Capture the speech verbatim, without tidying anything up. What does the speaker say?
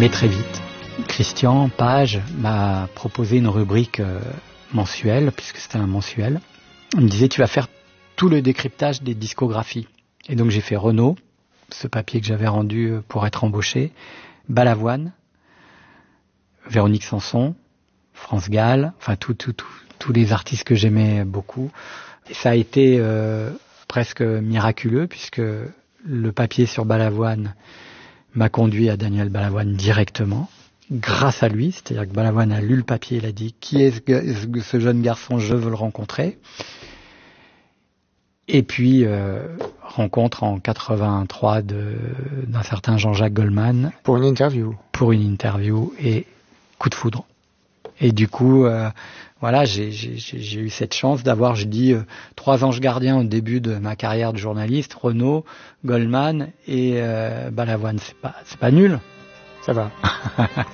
mais très vite. Christian Page m'a proposé une rubrique euh, mensuelle, puisque c'était un mensuel. Il me disait, tu vas faire tout le décryptage des discographies. Et donc j'ai fait Renaud, ce papier que j'avais rendu pour être embauché, Balavoine, Véronique Sanson, France Gall, enfin tout, tout, tout, tous les artistes que j'aimais beaucoup. Et ça a été euh, presque miraculeux, puisque le papier sur Balavoine m'a conduit à Daniel Balavoine directement, grâce à lui. C'est-à-dire que Balavoine a lu le papier, il a dit « Qui est ce, ce jeune garçon, je veux le rencontrer ?» Et puis, euh, rencontre en quatre-vingt-trois de, d'un certain Jean-Jacques Goldman. Pour une interview. Pour une interview, et coup de foudre. Et du coup, euh, voilà, j'ai, j'ai, j'ai eu cette chance d'avoir, je dis, euh, trois anges gardiens au début de ma carrière de journaliste, Renaud, Goldman et euh, Balavoine. C'est pas, c'est pas nul. Ça va.